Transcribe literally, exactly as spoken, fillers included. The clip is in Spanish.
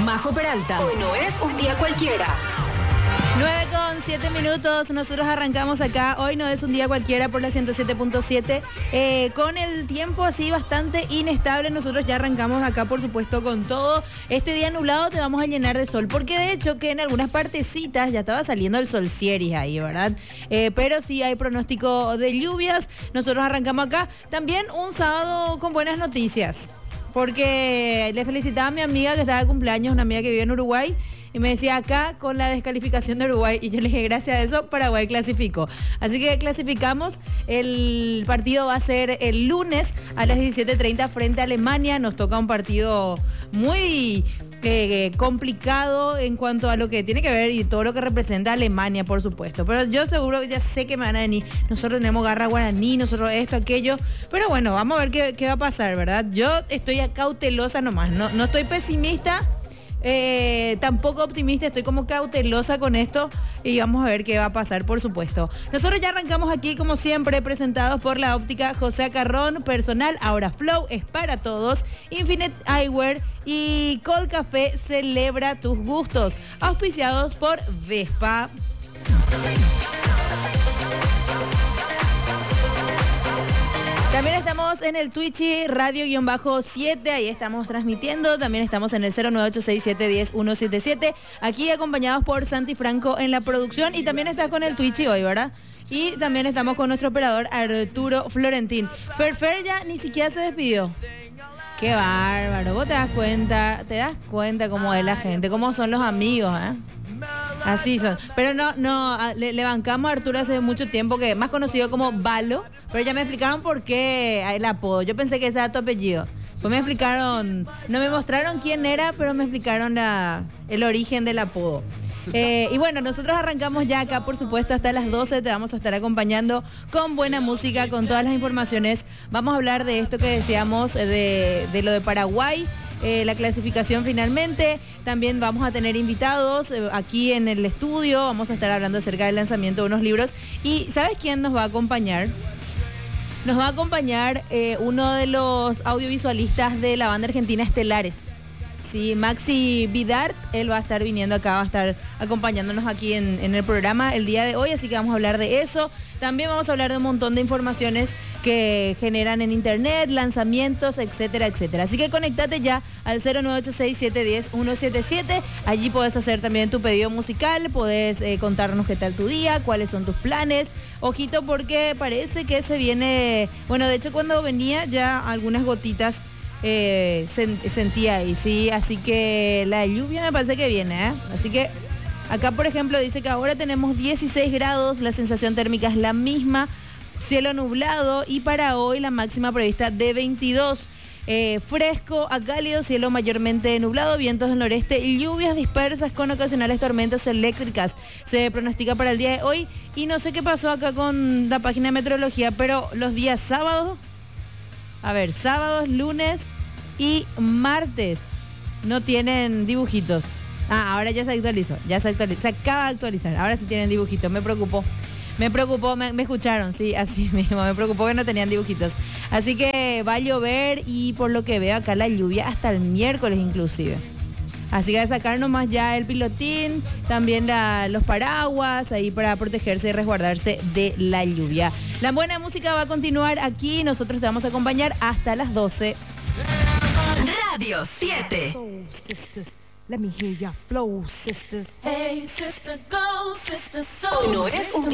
Majo Peralta. Hoy no es un día cualquiera. nueve con siete minutos, nosotros arrancamos acá, hoy no es un día cualquiera por la ciento siete punto siete, eh, con el tiempo así bastante inestable. Nosotros ya arrancamos acá, por supuesto, con todo. Este día nublado te vamos a llenar de sol, porque de hecho que en algunas partecitas ya estaba saliendo el sol sieris ahí, ¿verdad? Eh, pero sí hay pronóstico de lluvias. Nosotros arrancamos acá, también un sábado con buenas noticias, porque le felicitaba a mi amiga que estaba de cumpleaños, una amiga que vive en Uruguay, y me decía acá con la descalificación de Uruguay, y yo le dije gracias a eso Paraguay clasificó. Así que clasificamos, el partido va a ser el lunes a las diecisiete treinta frente a Alemania. Nos toca un partido muy eh, complicado en cuanto a lo que tiene que ver y todo lo que representa Alemania, por supuesto. Pero yo seguro que ya sé que me van a venir, nosotros tenemos garra guaraní, nosotros esto, aquello, pero bueno, vamos a ver qué, qué va a pasar, ¿verdad? Yo estoy cautelosa nomás, no, no estoy pesimista, Eh, tampoco optimista, estoy como cautelosa con esto y vamos a ver qué va a pasar, por supuesto. Nosotros ya arrancamos aquí, como siempre, presentados por la óptica José Acarrón, personal, ahora Flow es para todos, Infinite Eyewear y Col Café celebra tus gustos, auspiciados por Vespa. También estamos en el Twitch radio siete, ahí estamos transmitiendo. También estamos en el cero nueve ocho seis siete uno cero uno siete siete, aquí acompañados por Santi Franco en la producción. Y también está con el Twitch hoy, ¿verdad? Y también estamos con nuestro operador Arturo Florentín. Ferfer ya ni siquiera se despidió. Qué bárbaro, vos te das cuenta, te das cuenta cómo es la gente, cómo son los amigos, ¿eh? Así son. Pero no, no, le, le bancamos a Arturo hace mucho tiempo, que más conocido como Balo, pero ya me explicaron por qué el apodo. Yo pensé que ese era tu apellido. Pues me explicaron, no me mostraron quién era, pero me explicaron la, el origen del apodo. Eh, y bueno, nosotros arrancamos ya acá, por supuesto, hasta las doce. Te vamos a estar acompañando con buena música, con todas las informaciones. Vamos a hablar de esto que decíamos, de, de lo de Paraguay. Eh, la clasificación finalmente. También vamos a tener invitados eh, aquí en el estudio. Vamos a estar hablando acerca del lanzamiento de unos libros. ¿Y sabes quién nos va a acompañar? Nos va a acompañar eh, uno de los audiovisualistas de la banda argentina Estelares. Sí, Maxi Vidart, él va a estar viniendo acá, va a estar acompañándonos aquí en, en el programa el día de hoy, así que vamos a hablar de eso. También vamos a hablar de un montón de informaciones que generan en internet, lanzamientos, etcétera, etcétera. Así que conéctate ya al cero nueve ocho seis siete uno cero uno siete siete. Allí podés hacer también tu pedido musical, podés eh, contarnos qué tal tu día, cuáles son tus planes. Ojito, porque parece que se viene, bueno, de hecho cuando venía ya algunas gotitas Eh, sentía ahí, sí, así que la lluvia me parece que viene, ¿eh? Así que acá, por ejemplo, dice que ahora tenemos dieciséis grados, la sensación térmica es la misma, cielo nublado, y para hoy la máxima prevista de veintidós, eh, fresco a cálido, cielo mayormente nublado, vientos del noreste y lluvias dispersas con ocasionales tormentas eléctricas. Se pronostica para el día de hoy, y no sé qué pasó acá con la página de meteorología, pero los días sábados, a ver, sábados, lunes y martes no tienen dibujitos. Ah, ahora ya se actualizó, ya se actualizó, se acaba de actualizar, ahora sí tienen dibujitos. Me preocupó, me preocupó, me, me escucharon, sí, así mismo, me preocupó que no tenían dibujitos. Así que va a llover, y por lo que veo acá la lluvia hasta el miércoles inclusive. Así que a sacar nomás ya el pilotín, también la, los paraguas, ahí para protegerse y resguardarse de la lluvia. La buena música va a continuar aquí, nosotros te vamos a acompañar hasta las doce. Radio siete. Soul sisters, let me hear your flow, sisters. Hey, sister, go, sister, soul. Hoy no es un